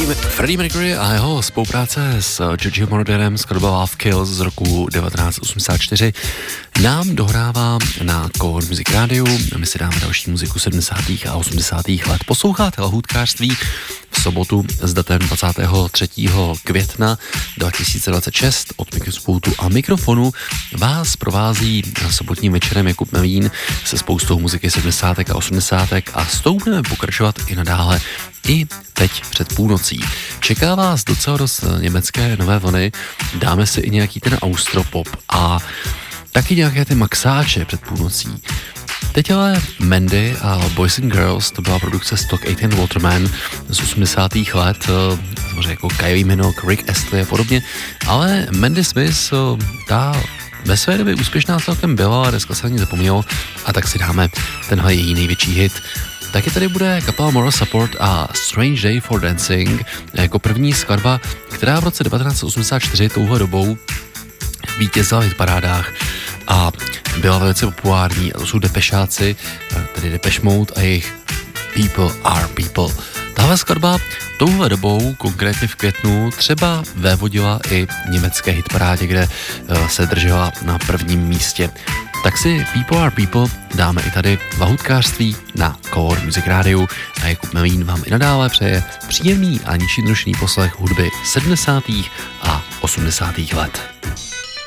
Předtím Freddie Mercury a jeho spolupráce s Giorgio Moroderem, skladba Love Kills z roku 1984 nám dohrává na Core Music Radio. My si dáme další muziku 70. a 80. let. Posloucháte Lahůdkářství v sobotu s datem 23. května 2026. Od mikrospoutu a mikrofonu vás provází sobotním večerem Jakub Melín se spoustou muziky 70. a 80. a s tou budeme pokračovat i nadále i teď před půlnocí. Čeká vás docela dost německé nové vlny, dáme si i nějaký ten austropop a taky nějaké ty maxáče před půlnocí. Teď ale Mandy a Boys and Girls, to byla produkce Stock Aitken Waterman z 80. let, samozřejmě jako Kylie Minogue, Rick Astley a podobně, ale Mandy Smith, ta ve své době úspěšná celkem byla, ale dneska se ani zapomnělo, a tak si dáme tenhle její největší hit. Taky tady bude kapela Moral Support a Strange Day for Dancing jako první skladba, která v roce 1984 touhle dobou vítězila v hitparádách a byla velice populární. A to jsou Depešáci, tedy Depeche Mode a jejich People Are People. Tahle skladba touhle dobou, konkrétně v květnu, třeba vévodila i německé hitparádě, kde se držela na prvním místě. Tak si People Are People dáme i tady v Lahůdkářství na Core Music Radio a Jakub Melín vám i nadále přeje příjemný a ničím poslech hudby 70. a 80. let.